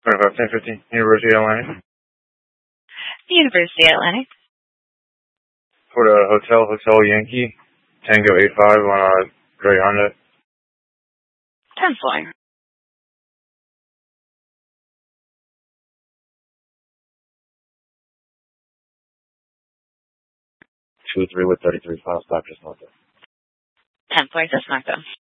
25 10 15 University Atlantic. University Atlantic. For the Hotel Yankee, Tango 85 on a gray Honda. 10th floor. 2-3 with 33 final stop just north of. 10th floor, just north of.